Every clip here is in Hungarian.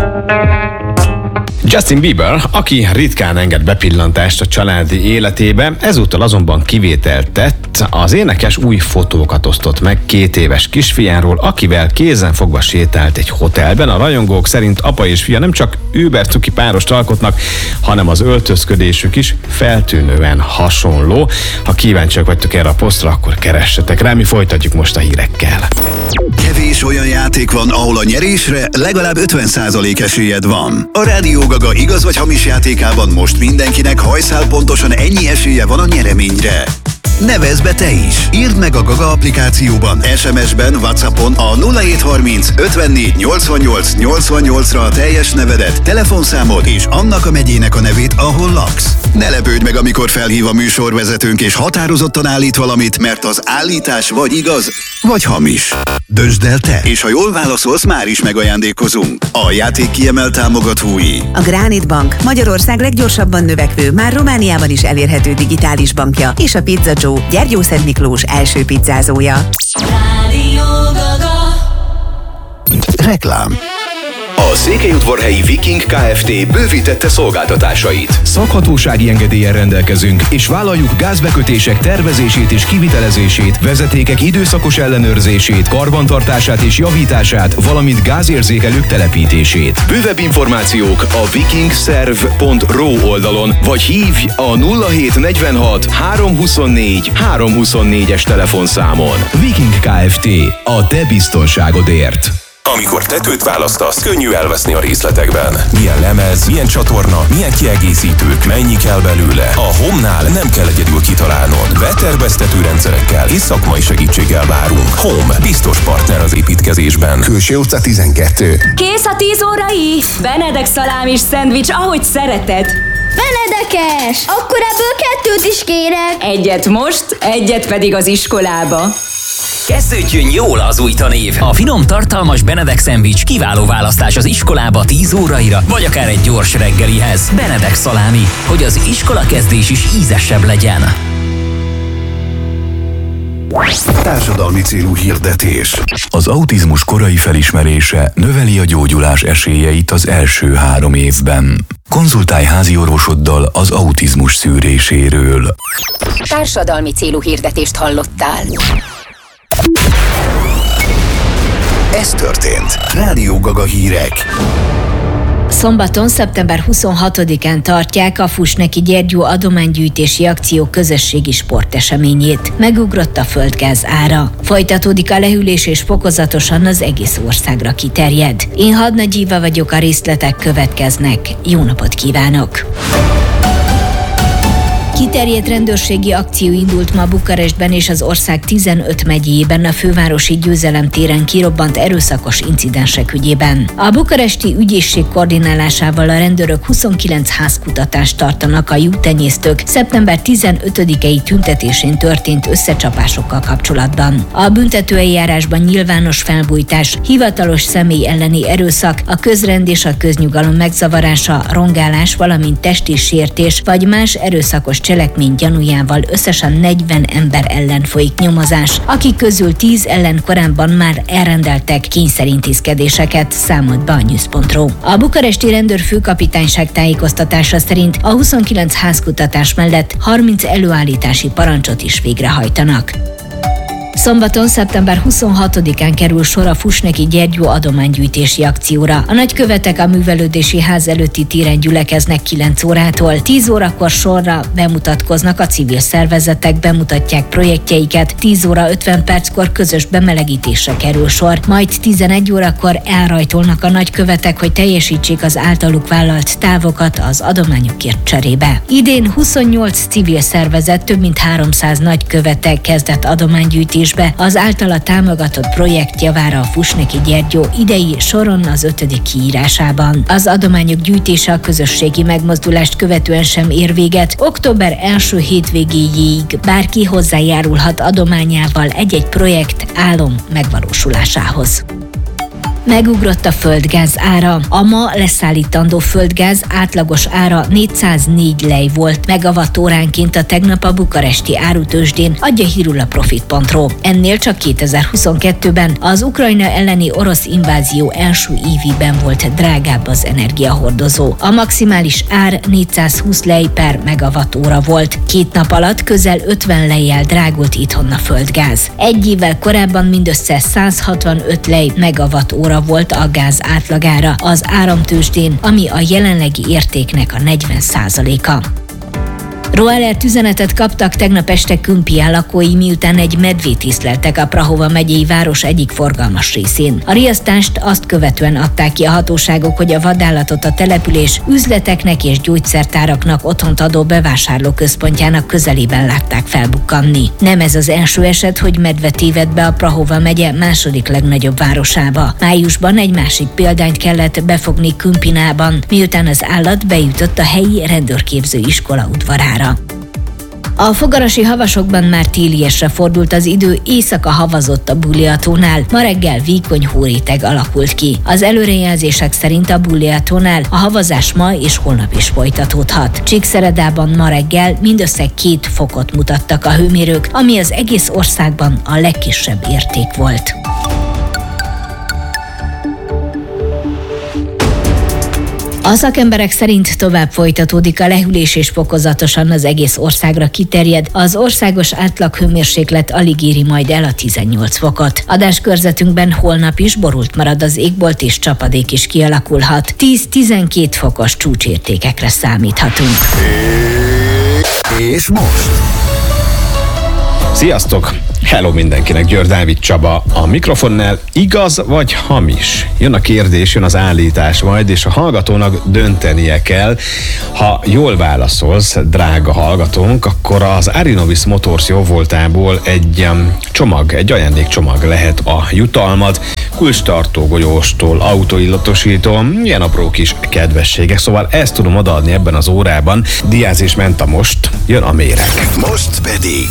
Justin Bieber, aki ritkán enged bepillantást a családi életébe, ezúttal azonban kivételt tett, az énekes új fotókat osztott meg 2 éves kisfiáról, akivel kézen fogva sétált egy hotelben. A rajongók szerint apa és fia nem csak übercuki párost alkotnak, hanem az öltözködésük is feltűnően hasonló. Ha kíváncsiak vagytok erre a posztra, akkor keressetek rá, mi folytatjuk most a hírekkel. Kevés olyan játék van, ahol a nyerésre legalább 50% esélyed van. A Rádió Gaga igaz vagy hamis játékában most mindenkinek hajszál pontosan ennyi esélye van a nyereményre. Nevezz be te is! Írd meg a Gaga applikációban, SMS-ben, WhatsAppon a 0730 54 88 88-ra a teljes nevedet, telefonszámod és annak a megyének a nevét, ahol laksz. Ne lepődj meg, amikor felhív a műsorvezetőnk és határozottan állít valamit, mert az állítás vagy igaz, vagy hamis. Döntsd el te, és ha jól válaszolsz, már is megajándékozunk. A játék kiemelt támogatói: a Granit Bank, Magyarország leggyorsabban növekvő, már Romániában is elérhető digitális bankja, és a Pizza Joe, Gyergyószentmiklós első pizzázója. Reklám. A Székelyudvarhelyi Viking Kft. Bővítette szolgáltatásait. Szakhatósági engedéllyel rendelkezünk, és vállaljuk gázbekötések tervezését és kivitelezését, vezetékek időszakos ellenőrzését, karbantartását és javítását, valamint gázérzékelők telepítését. Bővebb információk a vikingserv.ro oldalon, vagy hívj a 0746 324 324-es telefonszámon. Viking Kft. A te biztonságodért. Amikor tetőt választasz, könnyű elveszni a részletekben. Milyen lemez, milyen csatorna, milyen kiegészítők, mennyi kell belőle. A Home-nál nem kell egyedül kitalálnod. Beterveztető rendszerekkel és szakmai segítséggel várunk. Home, biztos partner az építkezésben. Külső utca 12. Kész a 10 órai! Benedek szalámis szendvics, ahogy szereted. Benedekes! Akkor ebből 2 is kérek. Egyet most, egyet pedig az iskolába. Kezdődjön jól az új tanév! A finom, tartalmas Benedek szendvics kiváló választás az iskolába 10 óraira, vagy akár egy gyors reggelihez. Benedek szalámi, hogy az iskolakezdés is ízesebb legyen. Társadalmi célú hirdetés. Az autizmus korai felismerése növeli a gyógyulás esélyeit az első 3 évben. Konzultálj házi orvosoddal az autizmus szűréséről. Társadalmi célú hirdetést hallottál. Ez történt. Rádió Gaga hírek. Szombaton, szeptember 26-án tartják a Fuss neki Gyergyó adománygyűjtési akció közösségi sporteseményét. Megugrott a földgáz ára. Folytatódik a lehűlés és fokozatosan az egész országra kiterjed. Én Hadnagy Éva vagyok, a részletek következnek. Jó napot kívánok! Kiterjedt rendőrségi akció indult ma Bukarestben és az ország 15 megyéjében a fővárosi Győzelem téren kirobbant erőszakos incidensek ügyében. A bukaresti ügyészség koordinálásával a rendőrök 29 házkutatást tartanak a juhtenyésztők szeptember 15-i tüntetésén történt összecsapásokkal kapcsolatban. A büntetőeljárásban nyilvános felbujtás, hivatalos személy elleni erőszak, a közrend és a köznyugalom megzavarása, rongálás, valamint testi sértés vagy más erőszakos cselekmény gyanújával összesen 40 ember ellen folyik nyomozás, akik közül 10 ellen korábban már elrendeltek kényszerintézkedéseket, számolt be a News.ro. A bukaresti rendőrfőkapitányság tájékoztatása szerint a 29 házkutatás mellett 30 előállítási parancsot is végrehajtanak. Szombaton, szeptember 26-án kerül sor a Fuss neki Gyergyó adománygyűjtési akcióra. A nagykövetek a művelődési ház előtti téren gyülekeznek 9 órától. 10 órakor sorra bemutatkoznak a civil szervezetek, bemutatják projektjeiket. 10 óra 50 perckor közös bemelegítésre kerül sor. Majd 11 órakor elrajtolnak a nagykövetek, hogy teljesítsék az általuk vállalt távokat az adományokért cserébe. Idén 28 civil szervezet több mint 300 nagykövete kezdett adománygyűjtésbe. Az általa támogatott projekt javára a Fuss neki Gyergyó idei soron az 5. kiírásában. Az adományok gyűjtése a közösségi megmozdulást követően sem ér véget. Október első hétvégéig bárki hozzájárulhat adományával egy-egy projekt álom megvalósulásához. Megugrott a földgáz ára. A ma leszállítandó földgáz átlagos ára 404 lej volt megawattóránként a tegnap a bukaresti árutőzsdén, adja hírül a Profit.ro. Ennél csak 2022-ben az Ukrajna elleni orosz invázió első évében volt drágább az energiahordozó. A maximális ár 420 lej per megawattóra volt. 2 nap alatt közel 50 lejjel drágult itthon a földgáz. Egy évvel korábban mindössze 165 lej megawattóra volt a gáz átlagára az áramtőzsdén, ami a jelenlegi értéknek a 40%-a. Roalert üzenetet kaptak tegnap este Kümpiján lakói, miután egy medvét észleltek a Prahova megyei város egyik forgalmas részén. A riasztást azt követően adták ki a hatóságok, hogy a vadállatot a település üzleteknek és gyógyszertáraknak otthont adó bevásárlóközpontjának közelében látták felbukkanni. Nem ez az első eset, hogy medve téved be a Prahova megye második legnagyobb városába. Májusban egy másik példányt kellett befogni Kümpinában, miután az állat bejutott a helyi rendőrképző iskola udvarára. A fogarasi havasokban már téliesre fordult az idő, éjszaka havazott a Bulliatónál, ma reggel vékony hóréteg alakult ki. Az előrejelzések szerint a Bulliatónál a havazás ma és holnap is folytatódhat. Csíkszeredában ma reggel mindössze 2 fokot mutattak a hőmérők, ami az egész országban a legkisebb érték volt. A szakemberek szerint tovább folytatódik a lehűlés és fokozatosan az egész országra kiterjed. Az országos átlaghőmérséklet alig éri majd el a 18 fokot. Adáskörzetünkben holnap is borult marad az égbolt és csapadék is kialakulhat. 10-12 fokos csúcsértékekre számíthatunk. És most? Sziasztok! Hello mindenkinek, Győr Dávid Csaba a mikrofonnál. Igaz vagy hamis? Jön a kérdés, jön az állítás majd, és a hallgatónak döntenie kell. Ha jól válaszolsz, drága hallgatónk, akkor az Arinovis Motors jóvoltából egy ajándékcsomag lehet a jutalmad. Kulcstartó golyóstól, autóillatosító, ilyen apró kis kedvességek, szóval ezt tudom odaadni ebben az órában. Diázés ment a most, jön a méreg. Most pedig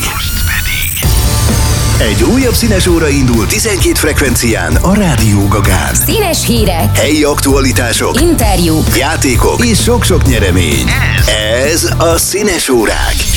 egy újabb színes óra indul 12 frekvencián a Rádió Gagán. Színes hírek, helyi aktualitások, interjúk, játékok és sok-sok nyeremény. Ez a Színes órák.